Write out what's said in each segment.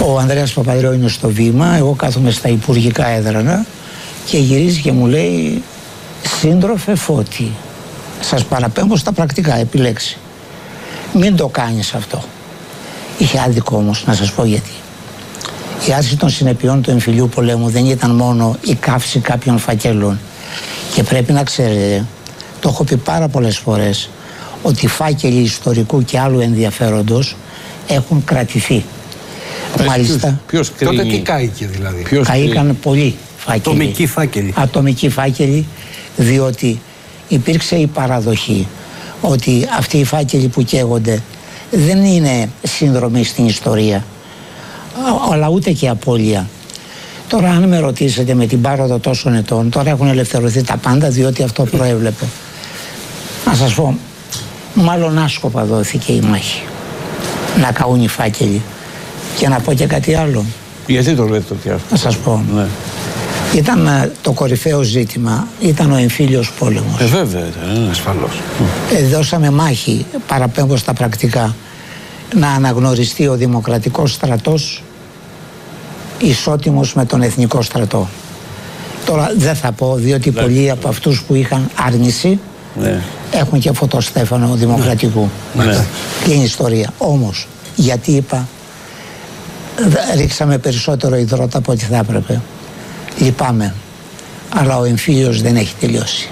Ο Ανδρέας Παπανδρέου είναι στο βήμα, εγώ κάθομαι στα υπουργικά έδρανα και γυρίζει και μου λέει: σύντροφε Φώτη, σας παραπέμπω στα πρακτικά, επιλέξει. Μην το κάνεις αυτό. Είχε άδικο όμως, να σας πω γιατί. Η άρση των συνεπειών του εμφυλίου πολέμου δεν ήταν μόνο η καύση κάποιων φακέλων. Και πρέπει να ξέρετε, το έχω πει πάρα πολλές φορές, ότι φάκελοι ιστορικού και άλλου ενδιαφέροντος έχουν κρατηθεί. Μάλιστα. Ποιος κρίνει? Τότε τι κάηκε δηλαδή? Καήκαν πολλοί φάκελοι. Ατομικοί φάκελοι, διότι υπήρξε η παραδοχή ότι αυτοί οι φάκελοι που καίγονται δεν είναι σύνδρομοι στην ιστορία, αλλά ούτε και απώλεια. Τώρα αν με ρωτήσετε με την πάροδο τόσων ετών, τώρα έχουν ελευθερωθεί τα πάντα διότι αυτό προέβλεπε. Να σας πω, μάλλον άσκοπα δόθηκε η μάχη να καούν οι φάκελοι. Και να πω και κάτι άλλο. Γιατί το λέτε ότι αυτό? Να σας πω. Ναι. Ήταν το κορυφαίο ζήτημα, ήταν ο εμφύλιος πόλεμος. Βέβαια ήταν, ασφαλώς. Δώσαμε μάχη, παραπέμπω στα πρακτικά, να αναγνωριστεί ο δημοκρατικός στρατός ισότιμος με τον εθνικό στρατό. Τώρα δεν θα πω, διότι πολλοί από αυτούς που είχαν άρνηση έχουν και φωτοστέφανο δημοκρατικού. Και είναι ιστορία. Όμως, γιατί είπα, ρίξαμε περισσότερο υδρότα από ό,τι θα έπρεπε. Λυπάμαι, αλλά ο εμφύλιος δεν έχει τελειώσει.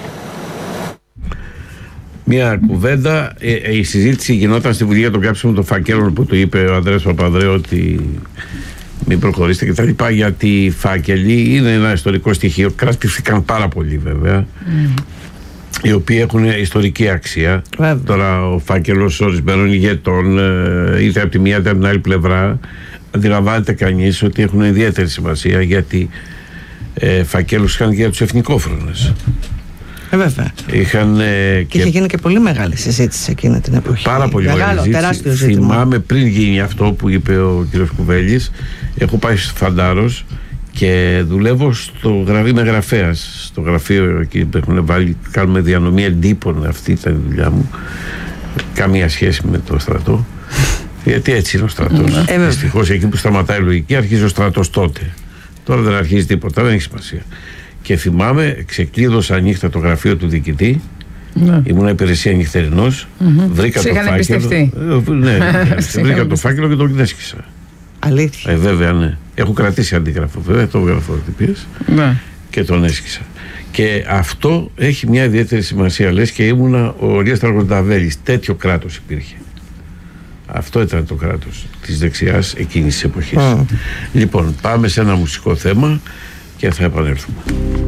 Μια κουβέντα, η συζήτηση γινόταν στη Βουλή για το κάψιμο των φακέλων που του είπε ο Ανδρέας Παπανδρέου ότι μην προχωρήσετε και τα λοιπά, γιατί οι φάκελοι είναι ένα ιστορικό στοιχείο, κρατήθηκαν πάρα πολύ βέβαια, οι οποίοι έχουν ιστορική αξία. Τώρα ο φάκελος ορισμένων ηγετών, είτε από τη μία είτε από την άλλη πλευρά, αντιλαμβάνεται κανείς ότι έχουν ιδιαίτερη σημασία, γιατί φακέλους είχαν και για τους εθνικόφρονες. Βέβαια. Και είχε γίνει και πολύ μεγάλη συζήτηση εκείνη την εποχή. Πάρα πολύ μεγάλη συζήτηση. Θυμάμαι πριν γίνει αυτό που είπε ο κ. Κουβέλης, έχω πάει στο Φαντάρος και δουλεύω στο γραφείο, με γραφέας στο γραφείο εκεί που έχουν βάλει, κάνουμε διανομή εντύπων, αυτή ήταν η δουλειά μου. Καμία σχέση με το στρατό. Γιατί έτσι είναι ο στρατός. Δυστυχώς εκεί που σταματάει η λογική αρχίζει ο στρατός τότε. Τώρα δεν αρχίζει τίποτα, δεν έχει σημασία. Και θυμάμαι, ξεκλείδωσα νύχτα το γραφείο του διοικητή. Ήμουν υπηρεσία νυχτερινός. Βρήκα το φάκελο. Βρήκα το φάκελο και τον έσκησα. Αλήθεια? Βέβαια, ναι. Έχω κρατήσει αντίγραφο, βέβαια, το γραφειοτυπίες και τον έσκησα. Και αυτό έχει μια ιδιαίτερη σημασία. Λες και ήμουνα ο Ρίασταργος Νταβέλης. Τέτοιο κράτος υπήρχε. Αυτό ήταν το κράτος της δεξιάς εκείνης της εποχής. Λοιπόν, πάμε σε ένα μουσικό θέμα και θα επανέλθουμε.